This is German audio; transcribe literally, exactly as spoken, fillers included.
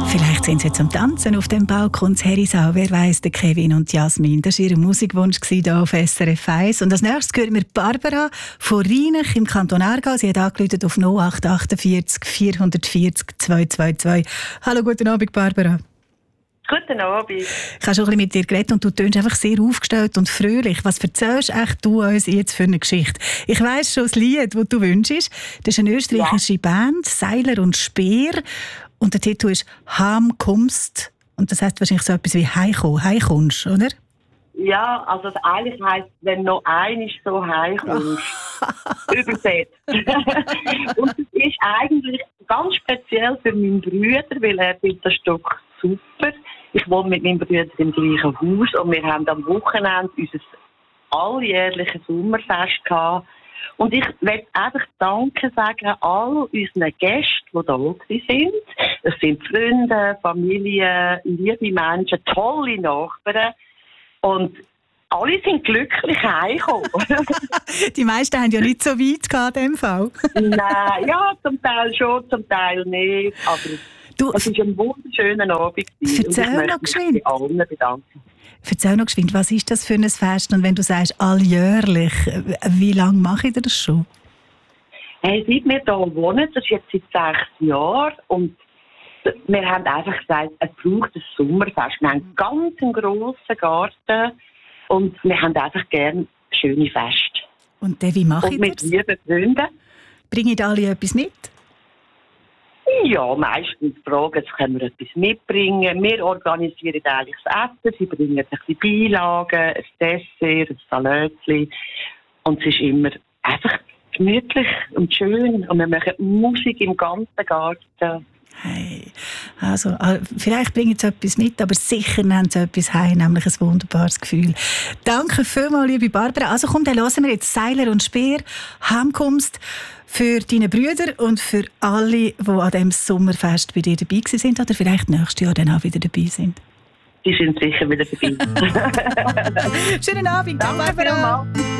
Vielleicht sind sie zum Tanzen auf dem Balkon in Herisau. Wer weiss, der Kevin und Jasmin. Das war ihr Musikwunsch hier auf S R F eins. Und als nächstes hören wir Barbara von Rheinach im Kanton Aargau. Sie hat angerufen auf null acht achtundvierzig vierhundertvierzig zweihundertzweiundzwanzig. Hallo, guten Abend, Barbara. Guten Abend. Ich habe schon ein bisschen mit dir geredet und du tönst einfach sehr aufgestellt und fröhlich. Was erzählst echt du uns jetzt für eine Geschichte? Ich weiss schon das Lied, das du wünschst. Das ist eine österreichische ja. Band, Seiler und Speer. Und der Titel ist «Heim kommst». Und das heisst wahrscheinlich so etwas wie «Heimkomm», «Heimkommst», oder? Ja, also das eigentlich heisst, wenn noch einmal so heimkommst. Übersetzt. Und das ist eigentlich ganz speziell für meinen Bruder, weil er findet das Stück super. Ich wohne mit meinem Bruder im gleichen Haus und wir haben am Wochenende unser alljährliches Sommerfest gehabt. Und ich möchte einfach Danke sagen an all unseren Gästen, die da sind. Es sind Freunde, Familie, liebe Menschen, tolle Nachbarn. Und alle sind glücklich heimgekommen. Die meisten haben ja nicht so weit gehabt in diesem Fall. Nein, ja, zum Teil schon, zum Teil nicht. Aber du, es war ein wunderschöner Abend. Erzähl noch geschwind. Bei allen bedanken. Erzähl noch geschwind, was ist das für ein Fest? Und wenn du sagst, alljährlich, wie lange mache ich das schon? Hey, seit wir hier wohnen, das ist jetzt seit sechs Jahren. Und wir haben einfach gesagt, es braucht ein Sommerfest. Wir haben einen ganz grossen Garten und wir haben einfach gerne schöne Feste. Und wie mache ich das? Und mit lieben Freunden. Bringen alle etwas mit? Ja, meistens fragen, sie können wir etwas mitbringen. Wir organisieren eigentlich das Essen, sie bringen ein bisschen Beilagen, ein Dessert, ein Salätchen. Und es ist immer einfach gemütlich und schön. Und wir machen Musik im ganzen Garten. Hey, also, vielleicht bringen sie etwas mit, aber sicher nehmen sie etwas heim, nämlich ein wunderbares Gefühl. Danke vielmals, liebe Barbara. Also komm, dann hören wir jetzt Seiler und Speer, «Heimkommst», für deine Brüder und für alle, die an diesem Sommerfest bei dir dabei sind oder vielleicht nächstes Jahr dann auch wieder dabei sind. Die sind sicher wieder dabei. Schönen Abend, Barbara.